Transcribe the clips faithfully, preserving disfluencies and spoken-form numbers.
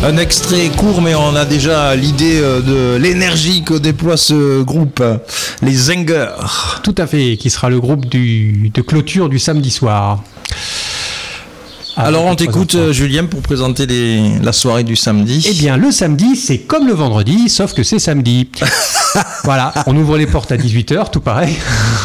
Un extrait court, mais on a déjà l'idée de l'énergie que déploie ce groupe, les Zingers. Tout à fait, qui sera le groupe du, de clôture du samedi soir. Ah, alors on t'écoute euh, Julien pour présenter les, la soirée du samedi. Eh bien le samedi c'est comme le vendredi sauf que c'est samedi. Voilà, on ouvre les portes à dix-huit heures, tout pareil.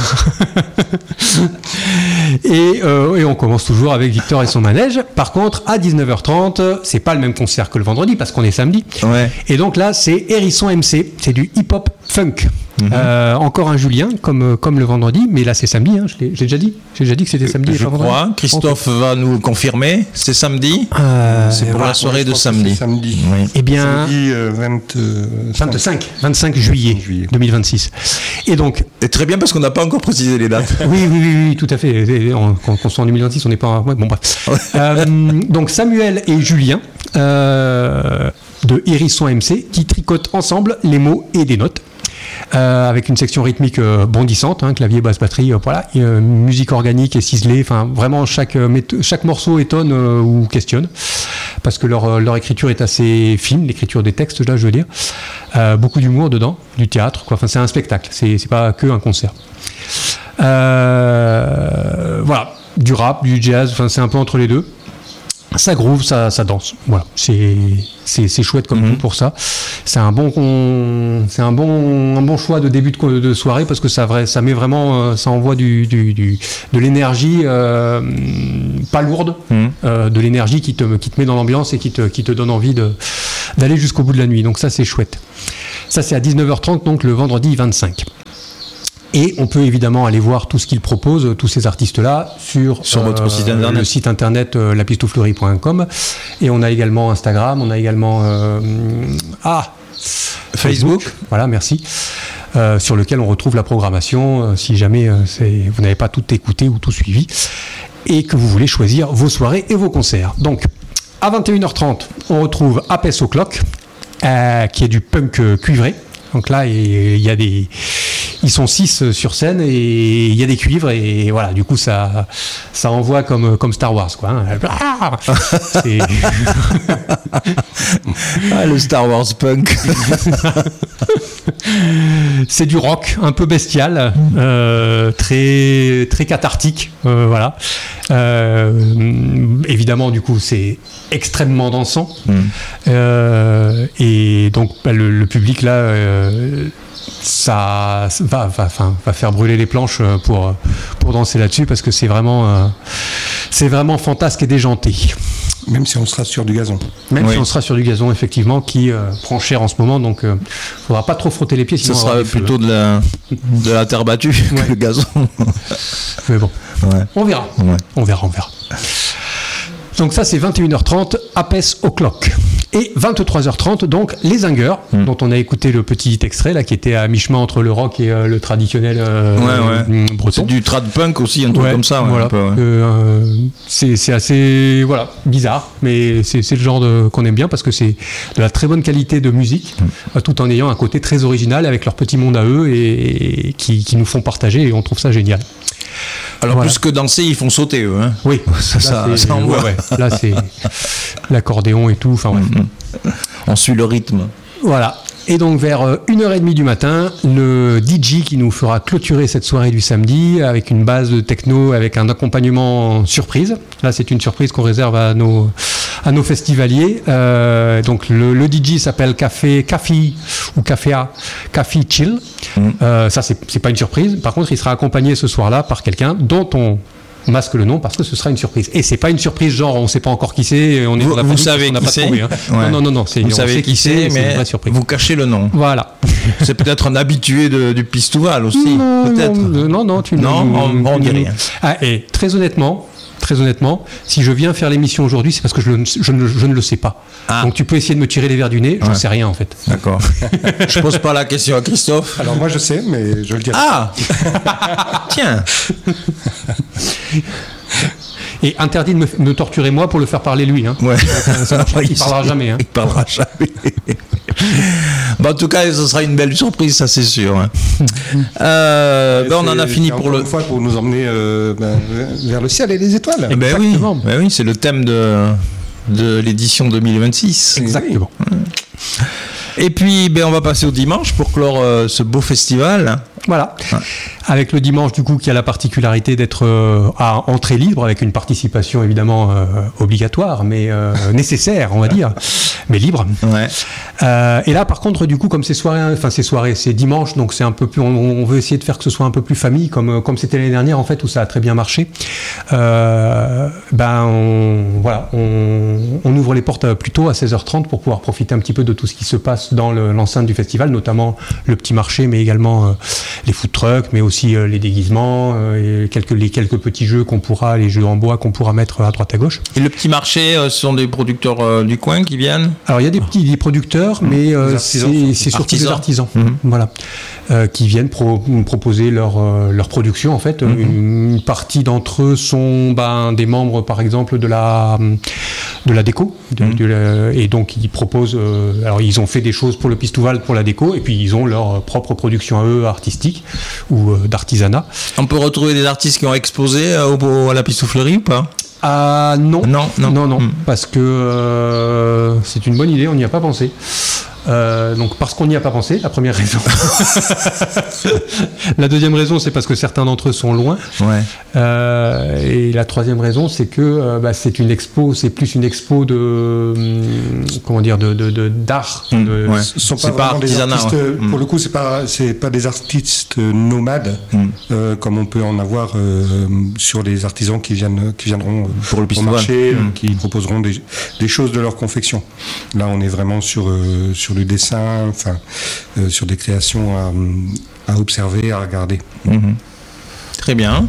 et, euh, et on commence toujours avec Victor et son manège. Par contre à dix-neuf heures trente c'est pas le même concert que le vendredi parce qu'on est samedi. Ouais. Et donc là c'est Hérisson M C, c'est du hip-hop funk. Mmh. Euh, encore un Julien comme, comme le vendredi, mais là c'est samedi, hein, je l'ai, j'ai déjà dit j'ai déjà dit que c'était samedi. Je et pas crois, vendredi. Christophe okay. va nous confirmer, c'est samedi. euh, c'est pour voilà, la soirée de samedi. samedi. Oui. Eh bien, samedi euh, vingt, euh, vingt-cinq, vingt-cinq juillet, juillet deux mille vingt-six. Et donc, et très bien parce qu'on n'a pas encore précisé les dates. oui, oui, oui, oui, tout à fait. Quand on soit en deux mille vingt-six, on n'est pas. Ouais, bon bref. euh, donc Samuel et Julien euh, de Hérisson M C qui tricotent ensemble les mots et des notes. Euh, avec une section rythmique euh, bondissante, hein, clavier, basse, batterie, euh, voilà, et, euh, musique organique et ciselée. Enfin, vraiment chaque euh, méth- chaque morceau étonne euh, ou questionne, parce que leur leur écriture est assez fine, l'écriture des textes là, je veux dire, euh, beaucoup d'humour dedans, du théâtre, quoi. Enfin, c'est un spectacle, c'est c'est pas que un concert. Euh, voilà, du rap, du jazz, enfin, c'est un peu entre les deux. Ça groove, ça, ça danse. Voilà, c'est, c'est, c'est chouette comme mmh. tout pour ça. C'est un bon, on, c'est un bon, un bon choix de début de, de soirée parce que ça, vrai, ça met vraiment, ça envoie du, du, du de l'énergie euh, pas lourde, mmh. euh, de l'énergie qui te, qui te met dans l'ambiance et qui te, qui te donne envie de, d'aller jusqu'au bout de la nuit. Donc ça, c'est chouette. Ça, c'est à dix-neuf heures trente, donc le vendredi vingt-cinq. Et on peut évidemment aller voir tout ce qu'ils proposent, tous ces artistes-là, sur, sur euh, votre site internet. Le site internet euh, la pistoufleurie point com. Et on a également Instagram, on a également euh, ah, Facebook. Facebook. Voilà, merci. Euh, sur lequel on retrouve la programmation, euh, si jamais euh, c'est, vous n'avez pas tout écouté ou tout suivi, et que vous voulez choisir vos soirées et vos concerts. Donc, à vingt et une heures trente, on retrouve Apes O'Clock, euh, qui est du punk euh, cuivré. Donc là, il y a des... Ils sont six sur scène et il y a des cuivres et voilà, du coup ça, ça envoie comme, comme Star Wars, quoi. Hein. C'est... ah, le Star Wars punk. C'est du rock un peu bestial, euh, très, très cathartique, euh, voilà. Euh, évidemment, du coup, c'est extrêmement dansant. Mm. Euh, et donc, bah, le, le public là... Euh, ça va, va, enfin, va faire brûler les planches pour, pour danser là-dessus parce que c'est vraiment, euh, c'est vraiment fantasque et déjanté. Même si on sera sur du gazon. Même oui. si on sera sur du gazon, effectivement, qui euh, prend cher en ce moment, donc il euh, ne faudra pas trop frotter les pieds. Sinon ça sera plutôt feux. de la, de la terre battue ouais. que le gazon. Mais bon, ouais. on verra. Ouais. On verra, on verra. Donc ça, c'est vingt et une heures trente, Apes O'Clock. Et vingt-trois heures trente, donc, les Zingers, mmh. dont on a écouté le petit extrait, là, qui était à mi-chemin entre le rock et euh, le traditionnel euh, ouais, ouais. euh, breton. C'est du trad punk aussi, un truc ouais, comme ça. Ouais, voilà. un peu, ouais. euh, c'est, c'est assez voilà, bizarre, mais c'est, c'est le genre de, qu'on aime bien parce que c'est de la très bonne qualité de musique, mmh. tout en ayant un côté très original avec leur petit monde à eux et, et qui, qui nous font partager et on trouve ça génial. Alors, voilà. Plus que danser, ils font sauter, eux. Hein. Oui, ça, là, ça, c'est, ça envoie. Ouais, ouais. Là, c'est l'accordéon et tout. Enfin, bref. Mm-hmm. On suit le rythme. Voilà. Et donc, vers une heure trente du matin, le D J qui nous fera clôturer cette soirée du samedi avec une base de techno, avec un accompagnement surprise. Là, c'est une surprise qu'on réserve à nos, à nos festivaliers. Euh, donc, le, le D J s'appelle Café, Café ou Café A, Café Chill. Mmh. Euh, ça, c'est, c'est pas une surprise. Par contre, il sera accompagné ce soir-là par quelqu'un dont on masque le nom parce que ce sera une surprise. Et c'est pas une surprise genre on sait pas encore qui c'est, on est vous, dans la vous savez qui c'est. Trouvé, hein. Ouais. Non non non, c'est vous savez qui c'est, c'est, mais c'est une vraie surprise. Vous cachez le nom. Voilà. C'est peut-être un habitué de, du Pistouval aussi. Non, peut-être. Non non, non tu non, nous, on, on dit rien. Ah, et très honnêtement. Très honnêtement, si je viens faire l'émission aujourd'hui, c'est parce que je, le, je, ne, je ne le sais pas. Ah. Donc tu peux essayer de me tirer les verres du nez, je ne ouais. sais rien en fait. D'accord. Je pose pas la question à Christophe. Alors moi je sais, mais je le dirai. Ah tiens. Et interdit de me, me torturer moi pour le faire parler lui. Hein. Ouais. Ça, ça marche, il ne parlera jamais. Hein. Il parlera jamais. Bon, en tout cas, ce sera une belle surprise, ça c'est sûr. Hein. Euh, ben, on en a fini pour le. Une fois pour nous emmener euh, ben, vers le ciel et les étoiles. Eh ben oui, ben oui, c'est le thème de de l'édition deux mille vingt-six. Exactement. Et puis, ben, on va passer au dimanche pour clore euh, ce beau festival. Voilà. Ouais. Avec le dimanche, du coup, qui a la particularité d'être euh, à entrée libre, avec une participation évidemment euh, obligatoire, mais euh, nécessaire, on va dire, mais libre. Ouais. Euh, et là, par contre, du coup, comme c'est soirée, enfin c'est soirée, c'est dimanche, donc c'est un peu plus. On, on veut essayer de faire que ce soit un peu plus famille, comme comme c'était l'année dernière en fait, où ça a très bien marché. Euh, ben, on, voilà, on, on ouvre les portes plutôt à seize heures trente pour pouvoir profiter un petit peu de tout ce qui se passe dans le, l'enceinte du festival, notamment le petit marché, mais également euh, les food trucks, mais aussi euh, les déguisements, euh, et quelques les quelques petits jeux qu'on pourra, les jeux en bois qu'on pourra mettre à droite à gauche. Et le petit marché, euh, ce sont des producteurs euh, du coin qui viennent. Alors il y a des petits des producteurs, mais euh, c'est, c'est surtout artisans. des artisans, Mmh. voilà, euh, qui viennent pro- proposer leur euh, leur production en fait. Mmh. Une, une partie d'entre eux sont ben, des membres par exemple de la de la déco, de, Mmh. de la, et donc ils proposent. Euh, alors ils ont fait des choses pour le Pistouval, pour la déco, et puis ils ont leur propre production à eux artistique ou euh, d'artisanat. On peut retrouver des artistes qui ont exposé euh, au, à la Pistouflerie ou pas? Ah non, Non, non. non, non, Mmh. parce que euh, c'est une bonne idée, on n'y a pas pensé. Euh, donc parce qu'on n'y a pas pensé, la première raison. La deuxième raison, c'est parce que certains d'entre eux sont loin. Ouais. Euh, et la troisième raison, c'est que euh, bah, c'est une expo, c'est plus une expo de hum, comment dire, de, de, de d'art. Mmh. De, Ouais. Ce sont pas C'est pas vraiment des artisanat, artistes. ouais. Mm. Pour le coup, c'est pas c'est pas des artistes nomades Mm. euh, comme on peut en avoir euh, sur les artisans qui viennent qui viendront euh, Pour le au Pistouval. marché, euh, Mm. qui proposeront des, des choses de leur confection. Là, on est vraiment sur euh, sur le dessin, enfin euh, sur des créations à, à observer, à regarder. Mhm. Très bien.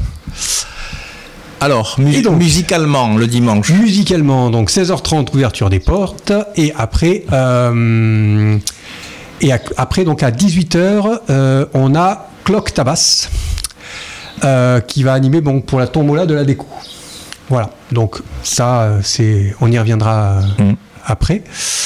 Alors, mu- Et donc musicalement, le dimanche. Musicalement, donc seize heures trente, ouverture des portes, et après, euh, et à- après donc à dix-huit heures, euh, on a Clock Tabas euh, qui va animer bon, pour la tombola de la déco. Voilà, donc ça, euh, c'est, on y reviendra euh, Mm. après.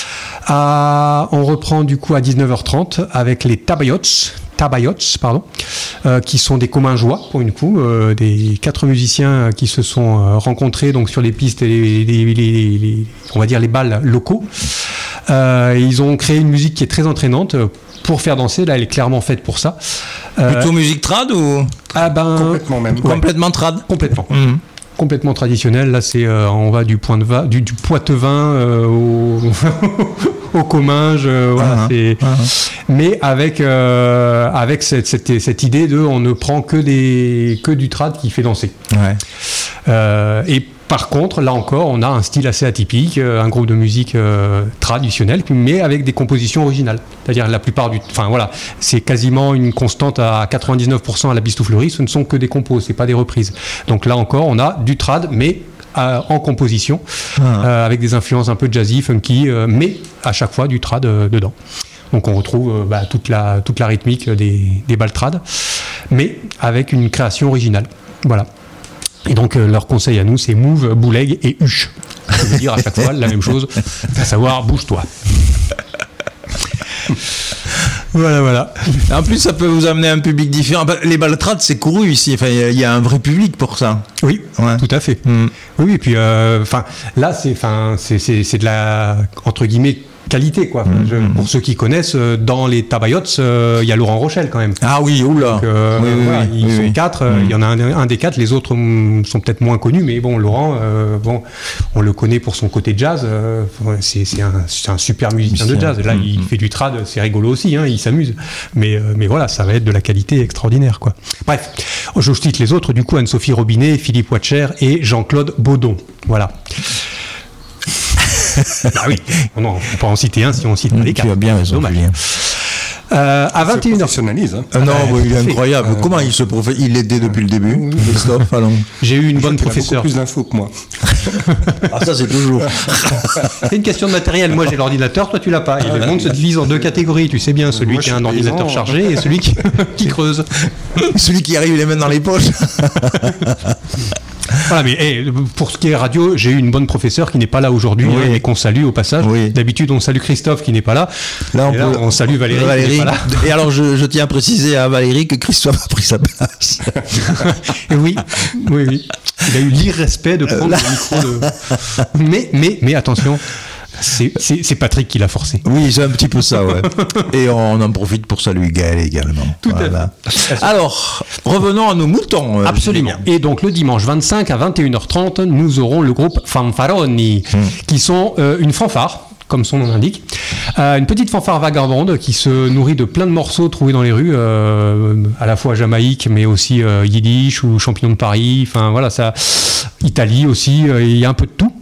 À- on reprend du coup à dix-neuf heures trente avec les Tabayots, Tabayots pardon, euh, qui sont des communs joie pour une coup, euh, des quatre musiciens qui se sont euh, rencontrés donc sur les pistes et les, les- les- les- les- on va dire les bals locaux. Euh, et ils ont créé une musique qui est très entraînante euh, pour faire danser. Là, elle est clairement faite pour ça. Euh, Plutôt musique trad ou ah ben Complètement même. Ouais. complètement trad? complètement. Mhm. Complètement traditionnel. Là, c'est euh, on va du point de va, du, du poitevin euh, au, au comminge. euh, voilà, Ah, c'est- ah. Mais avec euh, avec cette, cette, cette idée de on ne prend que des que du trad qui fait danser. Ouais. Euh, et par contre, là encore, on a un style assez atypique, euh, un groupe de musique euh, traditionnel, mais avec des compositions originales. C'est-à-dire la plupart du, enfin voilà, c'est quasiment une constante à quatre-vingt-dix-neuf pour cent à la Pistouflerie. Ce ne sont que des compos, c'est pas des reprises. Donc là encore, on a du trad, mais euh, en composition, Ah. euh, avec des influences un peu jazzy, funky, euh, mais à chaque fois du trad euh, dedans. Donc on retrouve euh, bah, toute la toute la rythmique des des balles trad, mais avec une création originale. Voilà. Et donc, euh, leur conseil à nous, c'est move, bouleg et huche. Ça veut dire à chaque fois la même chose, à savoir bouge-toi. Voilà, voilà. En plus, ça peut vous amener un public différent. Bah, Les baltrades, c'est couru ici. Enfin, il y a- il y, a un vrai public pour ça. Oui, Ouais. tout à fait. Mm. Oui, et puis, euh, enfin, là, c'est, enfin, c'est, c'est, c'est de la, entre guillemets, qualité, quoi. Enfin, je- pour ceux qui connaissent, euh, dans les Tabayots, euh, il y a Laurent Rochelle, quand même. Ah oui, oula. Donc, euh, Oui, oui, voilà, oui, ils oui, sont oui. quatre. euh, Il y en a un, un des quatre. Les autres hum, sont peut-être moins connus, mais bon, Laurent, euh, bon, on le connaît pour son côté jazz. euh, ouais, c'est, c'est, un, c'est un super musicien de jazz. Là, Mm, il mm. fait du trad, c'est rigolo aussi. Hein, il s'amuse. Mais, euh, mais voilà, ça va être de la qualité extraordinaire, quoi. Bref, je cite les autres. Du coup, Anne-Sophie Robinet, Philippe Watcher et Jean-Claude Baudon. Voilà. Ah oui, non, on peut pas en citer un si on cite pas les Tu quatre. as bien raison, Dommage. Julien. Euh, à vingt et une heures. Professionnalise. Hein. Ah non, bah, bah, il est tout à fait. incroyable. Euh, Comment il se professe? Il l'aidait depuis le début. Christophe, allons. J'ai eu une bonne Tu as beaucoup professeure. plus d'infos que moi. Ah, ça, c'est toujours. C'est une question de matériel. Moi, j'ai l'ordinateur, toi, tu l'as pas. Et le monde se divise en deux catégories. Tu sais bien, celui Moi, qui je a un suis ordinateur paysan. chargé et celui qui, qui creuse. Celui qui arrive les mains dans les poches. Voilà, mais hey, pour ce qui est radio, j'ai eu une bonne professeure qui n'est pas là aujourd'hui, oui. hein, et qu'on salue au passage. Oui. D'habitude, on salue Christophe qui n'est pas là. Là, on, là, peut... on salue Valérie. Valérie. Qui n'est pas là. Et alors, je, je tiens à préciser à Valérie que Christophe a pris sa place. Et oui, oui, oui. Il a eu l'irrespect de prendre euh, le micro de. Mais, mais, mais attention. C'est, c'est, c'est Patrick qui l'a forcé. Oui, c'est un petit peu ça, ouais. Et on en profite pour saluer Gaël également. Tout voilà. à fait. Alors, revenons à nos moutons. Euh, Absolument. Et donc, le dimanche vingt-cinq à vingt et une heures trente, nous aurons le groupe Fanfaroni, hum. qui sont euh, une fanfare, comme son nom l'indique. Euh, une petite fanfare vagabonde qui se nourrit de plein de morceaux trouvés dans les rues, euh, à la fois Jamaïque, mais aussi euh, Yiddish ou Champignons de Paris. Enfin, voilà, ça. Italie aussi, il euh, y a un peu de tout.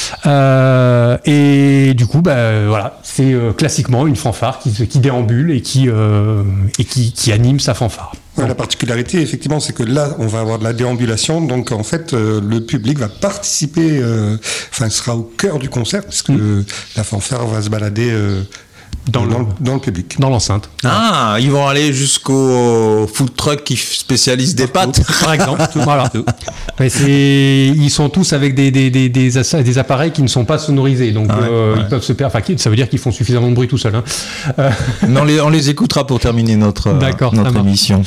Euh, et du coup, bah, voilà, c'est euh, classiquement une fanfare qui, qui déambule et qui, euh, et qui, qui anime sa fanfare. Ouais, la particularité, effectivement, c'est que là, on va avoir de la déambulation, donc en fait, euh, le public va participer, euh, enfin, sera au cœur du concert, puisque mmh. la fanfare va se balader euh, dans, dans, le, dans le public. Dans l'enceinte. Ah, ils vont aller jusqu'au food truck qui spécialise des pâtes, par exemple. Voilà. Mais c'est, ils sont tous avec des, des, des, des, des appareils qui ne sont pas sonorisés, donc ah ouais, euh, ouais. ils peuvent se perdre. Enfin, ça veut dire qu'ils font suffisamment de bruit tout seuls. Hein. Euh... Mais on les, on les écoutera pour terminer notre, notre émission.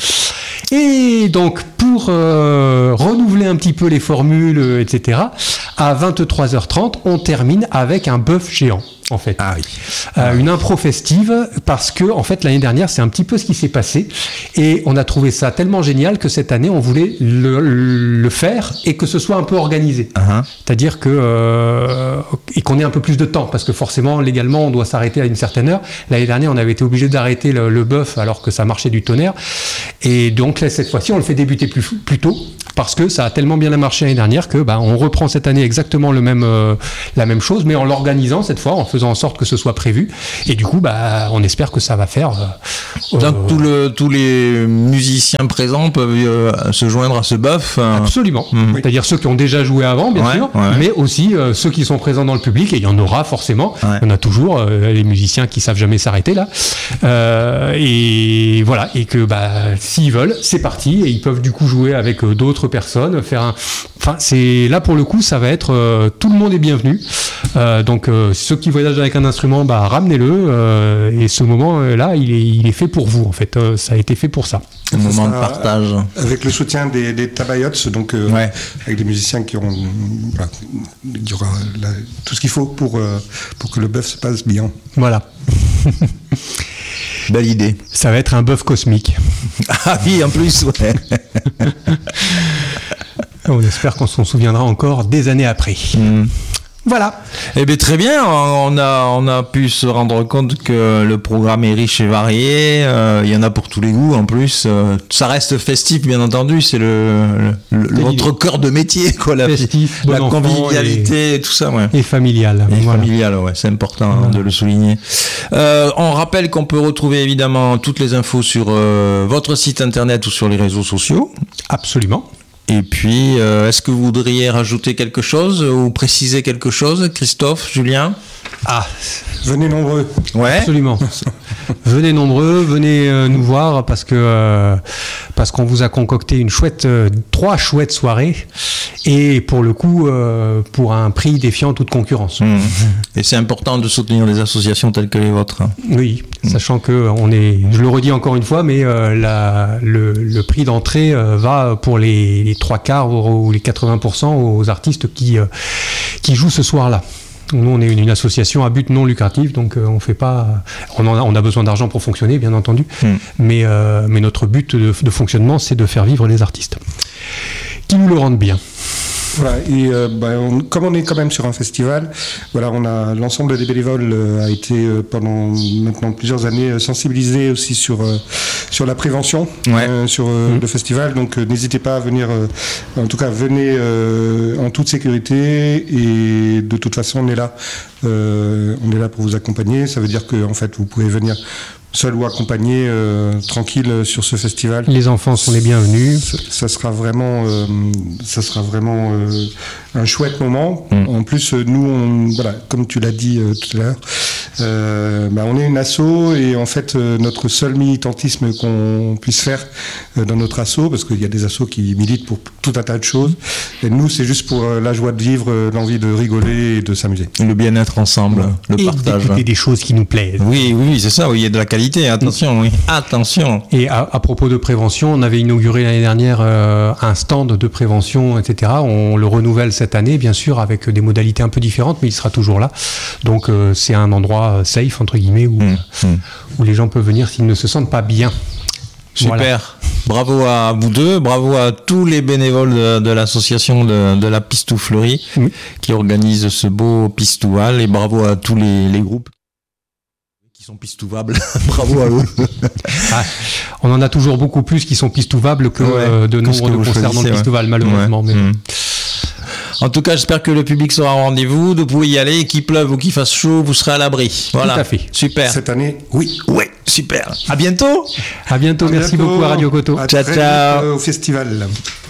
Et donc, pour euh, renouveler un petit peu les formules, et cetera, à vingt-trois heures trente, on termine avec un bœuf géant. En fait, ah oui. euh, une impro festive, parce que en fait l'année dernière c'est un petit peu ce qui s'est passé et on a trouvé ça tellement génial que cette année on voulait le, le faire et que ce soit un peu organisé. Uh-huh. C'est-à-dire que euh, et qu'on ait un peu plus de temps, parce que forcément légalement on doit s'arrêter à une certaine heure. L'année dernière on avait été obligé d'arrêter le, le bœuf alors que ça marchait du tonnerre, et donc là, cette fois-ci on le fait débuter plus, plus tôt, parce que ça a tellement bien marché l'année dernière que bah, on reprend cette année exactement le même, euh, la même chose, mais en l'organisant cette fois, en faisant en sorte que ce soit prévu, et du coup bah, on espère que ça va faire euh, donc euh, tout le, tous les musiciens présents peuvent euh, se joindre à ce bœuf. euh... Absolument, mmh. C'est-à-dire ceux qui ont déjà joué avant bien ouais, sûr, ouais. mais aussi euh, ceux qui sont présents dans le public, et il y en aura forcément, ouais. il y en a toujours euh, les musiciens qui savent jamais s'arrêter là, euh, et voilà, et que bah, s'ils veulent c'est parti, et ils peuvent du coup jouer avec euh, d'autres personnes, faire un... enfin c'est là pour le coup ça va être euh, tout le monde est bienvenu, euh, donc euh, ceux qui voyagent avec un instrument, bah ramenez-le, euh, et ce moment euh, là il est, il est fait pour vous en fait, euh, ça a été fait pour ça. Un moment de partage. Avec le soutien des, des Tabayots, donc euh, ouais. avec des musiciens qui ont, voilà, il y aura la, tout ce qu'il faut pour, euh, pour que le bœuf se passe bien. Voilà. Belle idée. Ça va être un bœuf cosmique. Ah oui, en plus, ouais. On espère qu'on s'en souviendra encore des années après. Mm. Voilà. Eh bien, très bien. On a, on a pu se rendre compte que le programme est riche et varié. Euh, il y en a pour tous les goûts, en plus. Euh, ça reste festif, bien entendu. C'est le, le, le votre cœur de métier, quoi. La, festif, la convivialité, et, et tout ça, ouais. Et familial. Et voilà. familial, ouais. C'est important voilà. de le souligner. Euh, on rappelle qu'on peut retrouver évidemment toutes les infos sur euh, votre site internet ou sur les réseaux sociaux. Absolument. Et puis, euh, est-ce que vous voudriez rajouter quelque chose ou préciser quelque chose, Christophe, Julien ? Ah, venez nombreux. Ouais. Absolument. Venez nombreux, venez euh, nous voir, parce que euh, parce qu'on vous a concocté une chouette, euh, trois chouettes soirées, et pour le coup, euh, pour un prix défiant toute concurrence. Mmh. Et c'est important de soutenir des associations telles que les vôtres. Oui, mmh. sachant que on est, je le redis encore une fois, mais euh, la, le, le prix d'entrée euh, va pour les, les trois quarts ou les quatre-vingts pour cent aux artistes qui euh, qui jouent ce soir-là. Nous, on est une, une association à but non lucratif, donc euh, on fait pas. On, en a, on a besoin d'argent pour fonctionner, bien entendu, mmh. mais, euh, mais notre but de, de fonctionnement, c'est de faire vivre les artistes, qui nous le rendent bien. Voilà, et euh, bah, on, comme on est quand même sur un festival, voilà, on a l'ensemble des bénévoles euh, a été euh, pendant maintenant plusieurs années euh, sensibilisé aussi sur euh, sur la prévention, ouais. euh, sur euh, mmh. le festival. Donc euh, n'hésitez pas à venir, euh, en tout cas venez euh, en toute sécurité, et de toute façon on est là, euh, on est là pour vous accompagner. Ça veut dire que en fait vous pouvez venir seul ou accompagné, euh, tranquille sur ce festival. Les enfants sont les bienvenus. Ça, ça sera vraiment, euh, ça sera vraiment euh, un chouette moment. Mmh. En plus, nous, on, voilà, comme tu l'as dit euh, tout à l'heure, euh, bah, on est une asso et en fait, euh, notre seul militantisme qu'on puisse faire euh, dans notre asso, parce qu'il y a des assos qui militent pour tout un tas de choses, et nous, c'est juste pour euh, la joie de vivre, euh, l'envie de rigoler et de s'amuser. Le bien-être ensemble, mmh. le et partage. Et d'écouter des choses qui nous plaisent. Oui, oui, c'est ça, oui, il y a de la qualité, attention, mmh. oui, attention. Et à, à propos de prévention, on avait inauguré l'année dernière euh, un stand de prévention, et cetera. On le renouvelle cette année, bien sûr, avec des modalités un peu différentes, mais il sera toujours là. Donc euh, c'est un endroit safe, entre guillemets, où, mmh. où les gens peuvent venir s'ils ne se sentent pas bien. Super. Voilà. Bravo à vous deux, bravo à tous les bénévoles de, de l'association de, de la Pistou Fleury oui. qui organise ce beau pistouval, et bravo à tous les, les groupes qui sont pistouvables. Bravo à eux. Ah, on en a toujours beaucoup plus qui sont pistouvables que ouais, euh, de nombre de concerts dans le pistouval, ouais. malheureusement. Ouais. Mais mmh. En tout cas, j'espère que le public sera au rendez-vous. Vous pouvez y aller, qu'il pleuve ou qu'il fasse chaud, vous serez à l'abri. Voilà. Tout à fait. Super. Cette année, oui. Ouais, super. À bientôt. À bientôt. À Merci bientôt. beaucoup à Radio Coteau. À ciao, très ciao. Vite, euh, au festival.